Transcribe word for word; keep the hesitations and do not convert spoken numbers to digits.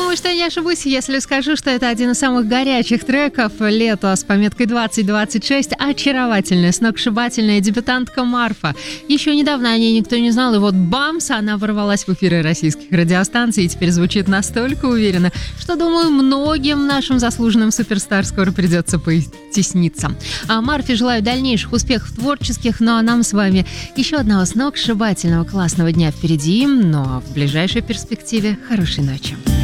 думаю, что я не ошибусь, если скажу, что это один из самых горячих треков лета с пометкой двадцать двадцать шесть. Очаровательная, сногсшибательная дебютантка Марфа. Еще недавно о ней никто не знал, и вот бамс, она ворвалась в эфиры российских радиостанций и теперь звучит настолько уверенно, что, думаю, многим нашим заслуженным суперстар скоро придется потесниться. А Марфе желаю дальнейших успехов творческих, ну а нам с вами еще одного сногсшибательного классного дня впереди, но в ближайшей перспективе хорошей ночи.